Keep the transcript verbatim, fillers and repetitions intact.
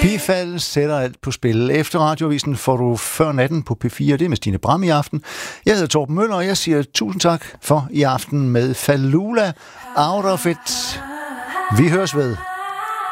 Bifald sætter alt på spil. Efter Radioavisen får du før natten på P fire. Det er med Stine Bram i aften. Jeg hedder Torben Møller, og jeg siger tusind tak for i aften med Falula Out of It. Vi høres ved.